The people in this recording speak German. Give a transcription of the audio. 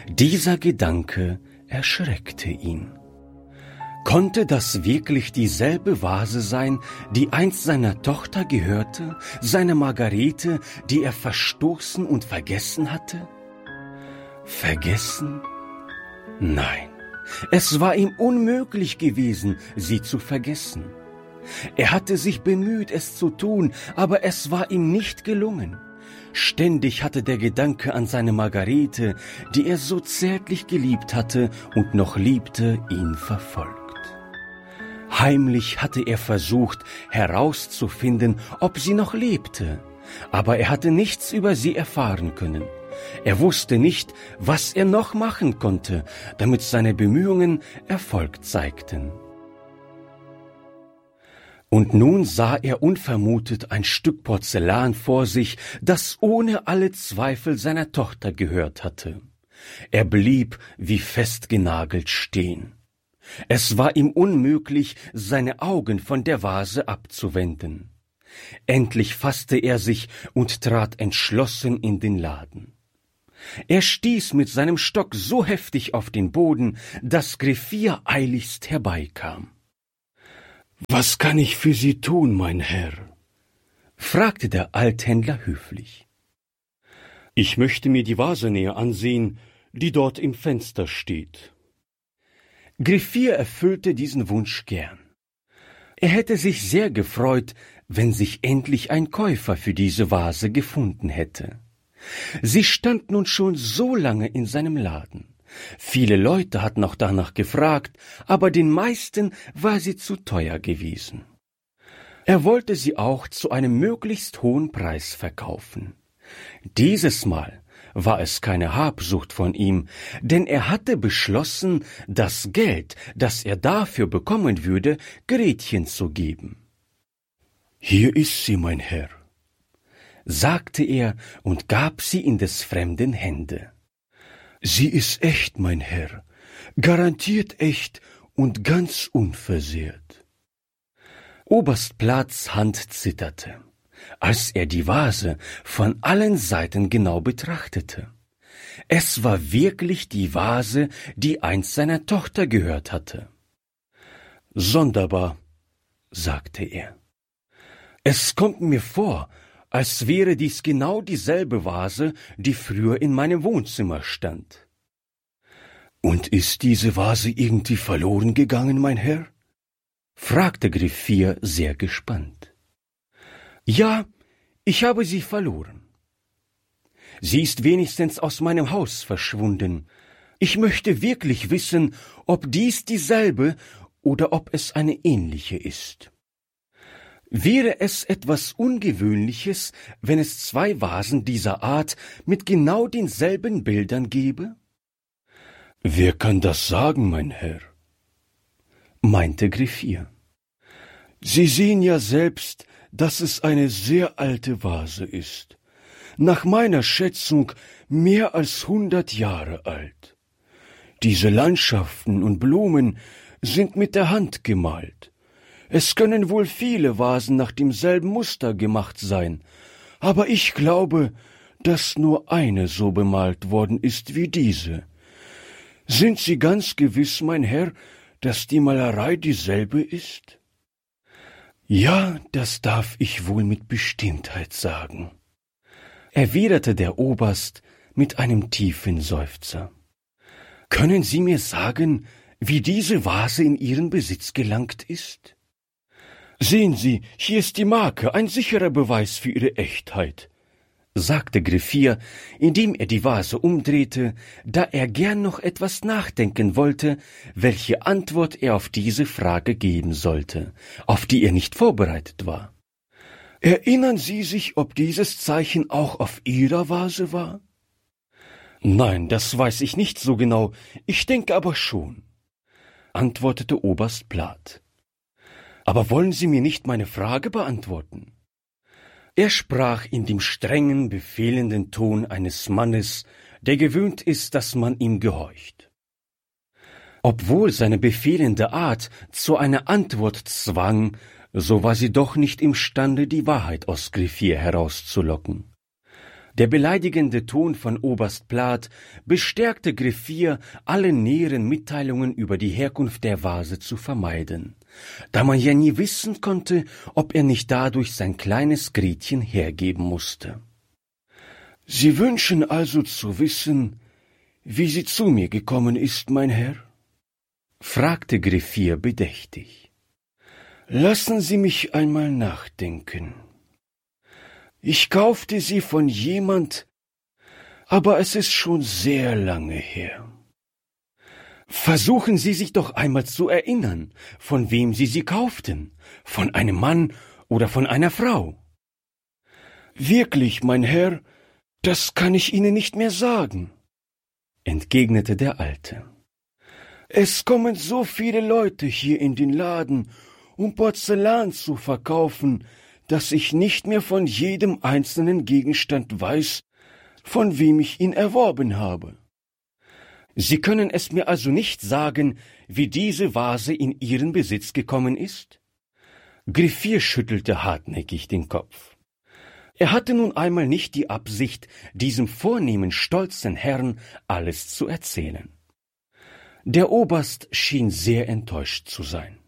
Dieser Gedanke erschreckte ihn. Konnte das wirklich dieselbe Vase sein, die einst seiner Tochter gehörte, seine Margarete, die er verstoßen und vergessen hatte? Vergessen? Nein, es war ihm unmöglich gewesen, sie zu vergessen. Er hatte sich bemüht, es zu tun, aber es war ihm nicht gelungen. Ständig hatte der Gedanke an seine Margarete, die er so zärtlich geliebt hatte und noch liebte, ihn verfolgt. Heimlich hatte er versucht, herauszufinden, ob sie noch lebte, aber er hatte nichts über sie erfahren können. Er wusste nicht, was er noch machen konnte, damit seine Bemühungen Erfolg zeigten. Und nun sah er unvermutet ein Stück Porzellan vor sich, das ohne alle Zweifel seiner Tochter gehört hatte. Er blieb wie festgenagelt stehen. Es war ihm unmöglich, seine Augen von der Vase abzuwenden. Endlich fasste er sich und trat entschlossen in den Laden. Er stieß mit seinem Stock so heftig auf den Boden, dass Griffier eiligst herbeikam. »Was kann ich für Sie tun, mein Herr?« fragte der Althändler höflich. »Ich möchte mir die Vase näher ansehen, die dort im Fenster steht.« Griffier erfüllte diesen Wunsch gern. Er hätte sich sehr gefreut, wenn sich endlich ein Käufer für diese Vase gefunden hätte. Sie stand nun schon so lange in seinem Laden. Viele Leute hatten auch danach gefragt, aber den meisten war sie zu teuer gewesen. Er wollte sie auch zu einem möglichst hohen Preis verkaufen. Dieses Mal war es keine Habsucht von ihm, denn er hatte beschlossen, das Geld, das er dafür bekommen würde, Gretchen zu geben. »Hier ist sie, mein Herr«, sagte er und gab sie in des Fremden Hände. »Sie ist echt, mein Herr, garantiert echt und ganz unversehrt.« Oberst Platz' Hand zitterte, als er die Vase von allen Seiten genau betrachtete. Es war wirklich die Vase, die einst seiner Tochter gehört hatte. »Sonderbar«, sagte er. »Es kommt mir vor, als wäre dies genau dieselbe Vase, die früher in meinem Wohnzimmer stand.« »Und ist diese Vase irgendwie verloren gegangen, mein Herr?« fragte Griffier sehr gespannt. »Ja, ich habe sie verloren. Sie ist wenigstens aus meinem Haus verschwunden. Ich möchte wirklich wissen, ob dies dieselbe oder ob es eine ähnliche ist. Wäre es etwas Ungewöhnliches, wenn es 2 Vasen dieser Art mit genau denselben Bildern gäbe?« »Wer kann das sagen, mein Herr?« meinte Griffier. »Sie sehen ja selbst, dass es eine sehr alte Vase ist. Nach meiner Schätzung mehr als 100 Jahre alt. Diese Landschaften und Blumen sind mit der Hand gemalt. Es können wohl viele Vasen nach demselben Muster gemacht sein, aber ich glaube, dass nur eine so bemalt worden ist wie diese. Sind Sie ganz gewiss, mein Herr, dass die Malerei dieselbe ist?« »Ja, das darf ich wohl mit Bestimmtheit sagen«, erwiderte der Oberst mit einem tiefen Seufzer. »Können Sie mir sagen, wie diese Vase in Ihren Besitz gelangt ist?« »Sehen Sie, hier ist die Marke, ein sicherer Beweis für ihre Echtheit«, sagte Griffier, indem er die Vase umdrehte, da er gern noch etwas nachdenken wollte, welche Antwort er auf diese Frage geben sollte, auf die er nicht vorbereitet war. »Erinnern Sie sich, ob dieses Zeichen auch auf Ihrer Vase war?« »Nein, das weiß ich nicht so genau, ich denke aber schon«, antwortete Oberst Plath. »Aber wollen Sie mir nicht meine Frage beantworten?« Er sprach in dem strengen, befehlenden Ton eines Mannes, der gewöhnt ist, dass man ihm gehorcht. Obwohl seine befehlende Art zu einer Antwort zwang, so war sie doch nicht imstande, die Wahrheit aus Griffier herauszulocken. Der beleidigende Ton von Oberst Plath bestärkte Griffier, alle näheren Mitteilungen über die Herkunft der Vase zu vermeiden, da man ja nie wissen konnte, ob er nicht dadurch sein kleines Gretchen hergeben musste. »Sie wünschen also zu wissen, wie sie zu mir gekommen ist, mein Herr?« fragte Griffier bedächtig. »Lassen Sie mich einmal nachdenken. Ich kaufte sie von jemand, aber es ist schon sehr lange her.« »Versuchen Sie sich doch einmal zu erinnern, von wem Sie sie kauften, von einem Mann oder von einer Frau.« »Wirklich, mein Herr, das kann ich Ihnen nicht mehr sagen«, entgegnete der Alte. »Es kommen so viele Leute hier in den Laden, um Porzellan zu verkaufen, dass ich nicht mehr von jedem einzelnen Gegenstand weiß, von wem ich ihn erworben habe.« »Sie können es mir also nicht sagen, wie diese Vase in Ihren Besitz gekommen ist?« Griffier schüttelte hartnäckig den Kopf. Er hatte nun einmal nicht die Absicht, diesem vornehmen, stolzen Herrn alles zu erzählen. Der Oberst schien sehr enttäuscht zu sein.